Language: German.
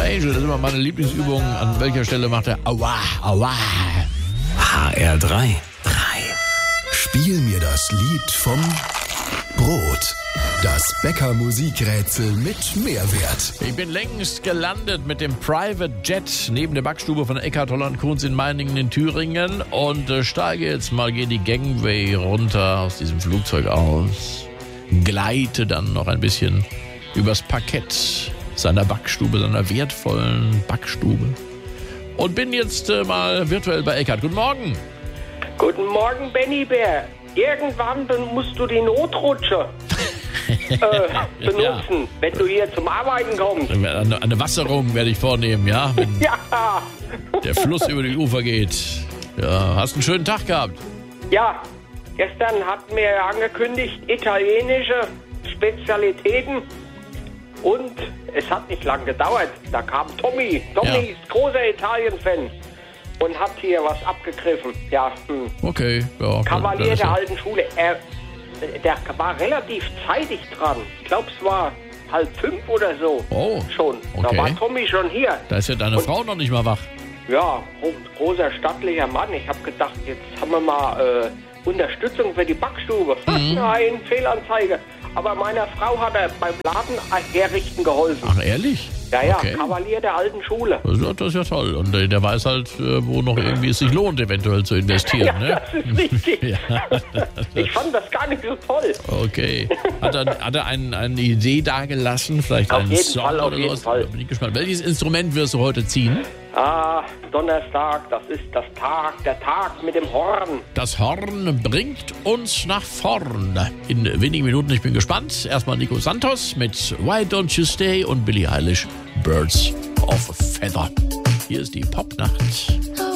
Angel, das ist immer meine Lieblingsübung. An welcher Stelle macht er Aua, Aua? HR3. Spiel mir das Lied vom Brot. Das Bäcker-Musikrätsel mit Mehrwert. Ich bin längst gelandet mit dem Private Jet neben der Backstube von Eckart Holland Kunz in Meiningen in Thüringen und steige jetzt mal, gehe die Gangway runter aus diesem Flugzeug aus, gleite dann noch ein bisschen übers Parkett seiner Backstube, seiner wertvollen Backstube und bin jetzt mal virtuell bei Eckart. Guten Morgen. Guten Morgen, Benny Bär. Irgendwann musst du die Notrutsche benutzen, wenn du hier zum Arbeiten kommst. Eine Wasserung werde ich vornehmen, ja? Wenn Ja, der Fluss über die Ufer geht. Ja, hast einen schönen Tag gehabt. ja. Gestern hatten wir angekündigt, italienische Spezialitäten. Und es hat nicht lang gedauert. Da kam Tommy. Tommy Ja. ist großer Italien-Fan und hat hier was abgegriffen. Ja, Okay, ja. dann Kavalier ist der ja- alten Schule. Der war relativ zeitig dran. Ich glaube, es war 4:30 oder so. Oh, Schon. Da okay. war Tommy schon hier. Da ist ja deine Frau noch nicht mal wach. Ja, großer stattlicher Mann. Ich habe gedacht, jetzt haben wir mal Unterstützung für die Backstube. Nein, Fehlanzeige. Aber meiner Frau hat er beim Laden herrichten geholfen. Ach, ehrlich? Ja, Okay. Kavalier der alten Schule. Das ist ja toll. Und der weiß halt, wo noch irgendwie es sich lohnt, eventuell zu investieren. Ja, Ne? das ist richtig. Ja. Ich fand das gar nicht so toll. Okay. Hat er eine Idee dagelassen? Vielleicht Auf einen jeden Song Fall, auf oder jeden sowas? Fall. Da bin ich gespannt. Welches Instrument wirst du heute ziehen? Donnerstag, das ist der Tag mit dem Horn. Das Horn bringt uns nach vorn. In wenigen Minuten, ich bin gespannt. Erstmal Nico Santos mit Why Don't You Stay und Billie Eilish Birds of a Feather. Hier ist die Popnacht.